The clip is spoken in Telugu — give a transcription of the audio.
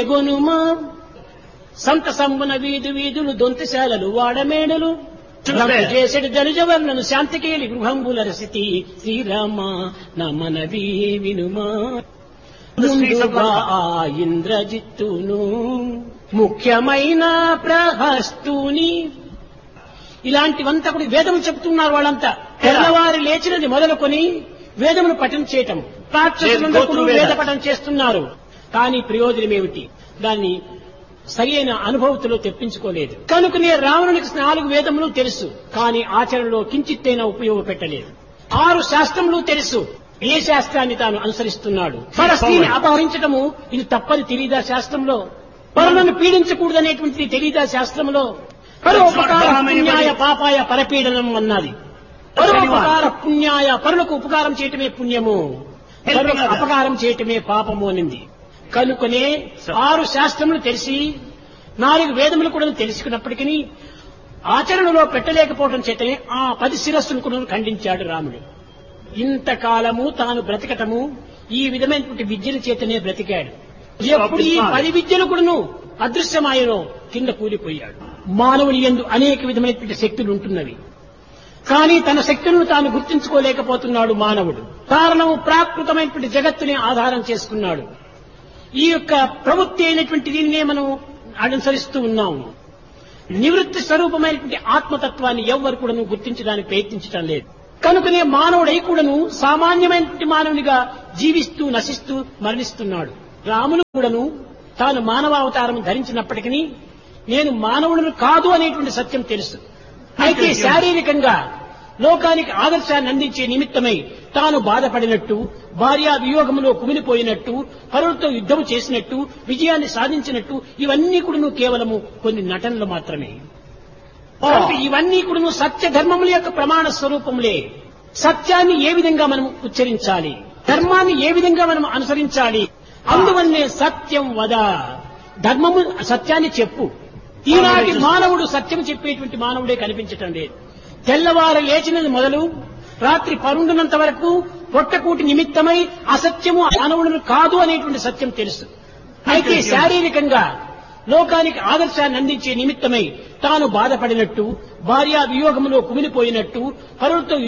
గొనుమా సంత సంబున వీధు వీధులు దొంతశాలలు వాడమేడలు రంగు చేసెడు జనుజవర్ణను శాంతికేలి గృహంబుల రసితి శ్రీరామ నా మనవి వినుమా ముందుగా ఆ ఇంద్రజిత్తును ముఖ్యమైన ప్రహస్తుని ఇలాంటివంతా కూడా వేదము చెప్తున్నారు. వాళ్ళంతా తెల్లవారు లేచినది మొదలుకొని వేదమును పఠనం చేయటం, రాక్షసులందరూ వేద పఠనం చేస్తున్నారు. కానీ ప్రయోజనం ఏమిటి? దాన్ని సరైన అనుభవతిలో తెప్పించుకోలేదు. కనుకనే రావణునికి 4 వేదములు తెలుసు, కానీ ఆచరణలో కించిత్తైనా ఉపయోగపెట్టలేదు. 6 శాస్త్రములు తెలుసు, ఏ శాస్త్రాన్ని తాను అనుసరిస్తున్నాడు? పరస్త్రీని అపహరించటము ఇది తప్పని తెలీదా శాస్త్రంలో? పరులను పీడించకూడదనేటువంటిది తెలీదా శాస్త్రంలో? పరోపకార పుణ్యాయ పాపాయ పరపీడనం అన్నది. పరోపకార పుణ్యాయ, పరులకు ఉపకారం చేయటమే పుణ్యము, పరులకు అపకారం చేయటమే పాపము అనింది. కనుకనే 6 శాస్త్రములు తెలిసి 4 వేదములు కూడా తెలుసుకున్నప్పటికీ ఆచరణలో పెట్టలేకపోవడం చేతనే ఆ 10 శిరస్సును కూడా ఖండించాడు రాముడు. ఇంతకాలము తాను బ్రతకటము ఈ విధమైనటువంటి విద్యల చేతనే బ్రతికాడు. ఎప్పుడు ఈ 10 విద్యలు కూడాను అదృశ్యమాయనో కింద కూలిపోయాడు. మానవుని యందు అనేక విధమైనటువంటి శక్తులు ఉంటున్నవి, కానీ తన శక్తులను తాను గుర్తించుకోలేకపోతున్నాడు మానవుడు. కారణము ప్రాకృతమైనటువంటి జగత్తుని ఆధారం చేసుకున్నాడు. ఈ యొక్క ప్రవృత్తి అయినటువంటి దీనినే మనం అనుసరిస్తూ ఉన్నాము. నివృత్తి స్వరూపమైనటువంటి ఆత్మతత్వాన్ని ఎవ్వరు కూడాను గుర్తించడానికి ప్రయత్నించడం లేదు. కనుకనే మానవుడై కూడాను సామాన్యమైనటువంటి మానవునిగా జీవిస్తూ నశిస్తూ మరణిస్తున్నాడు. రాములు కూడాను తాను మానవావతారం ధరించినప్పటికీ నేను మానవులను కాదు అనేటువంటి సత్యం తెలుసు. అయితే శారీరకంగా లోకానికి ఆదర్శాన్ని అందించే నిమిత్తమై తాను బాధపడినట్టు, భార్యా వియోగములో కుమిలిపోయినట్టు, పరులతో యుద్ధం చేసినట్టు, విజయాన్ని సాధించినట్టు ఇవన్నీ కూడా కేవలము కొన్ని నటనలు మాత్రమే. ఇవన్నీ కూడా సత్య ధర్మముల యొక్క ప్రమాణ స్వరూపములే. సత్యాన్ని ఏ విధంగా మనం ఉచ్చరించాలి, ధర్మాన్ని ఏ విధంగా మనం అనుసరించాలి, అందువల్లే సత్యం వద, ధర్మము సత్యాన్ని చెప్పు. ఈనాటి మానవుడు సత్యం చెప్పేటువంటి మానవుడే కనిపించటం లేదు. తెల్లవారు లేచినది మొదలు రాత్రి పరుండునంత వరకు పొట్టకూటి నిమిత్తమై అసత్యము మానవులను కాదు అనేటువంటి సత్యం తెలుసు. అయితే శారీరకంగా లోకానికి ఆదర్శాన్ని అందించే నిమిత్తమై తాను బాధపడినట్టు, భార్యా వియోగములో కుమిలిపోయినట్టు, పరులతో